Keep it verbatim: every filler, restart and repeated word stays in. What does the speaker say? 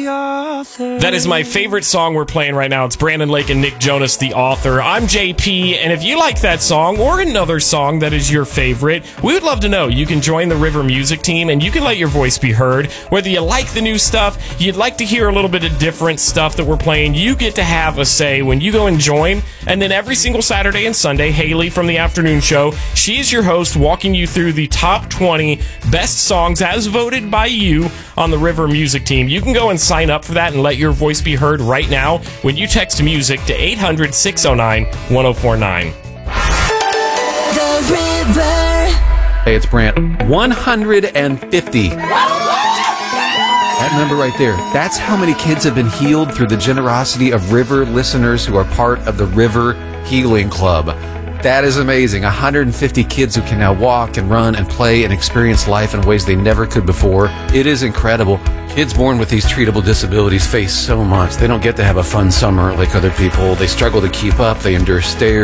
the author. That is my favorite song we're playing right now. It's Brandon Lake and Nick Jonas, The Author. I'm J P, and if you like that song or another song that is your favorite, we would love to know. You can join the River Music team, and you can let your voice be heard. Whether you like the new stuff, you'd like to hear a little bit of different stuff that we're playing, you get to have a say when you go and join. And then every single Saturday and Sunday, Haley from the afternoon show, she's your host, walking you through the top twenty best songs as voted by you on the River Music team. You can go and sign up for that and let your voice be heard right now when you text music to eight hundred, six oh nine, one oh four nine. The River. Hey, it's Brant. one hundred fifty. That number right there, that's how many kids have been healed through the generosity of River listeners who are part of the River Healing Club. That is amazing. one hundred fifty kids who can now walk and run and play and experience life in ways they never could before. It is incredible. Kids born with these treatable disabilities face so much. They don't get to have a fun summer like other people. They struggle to keep up. They endure stares.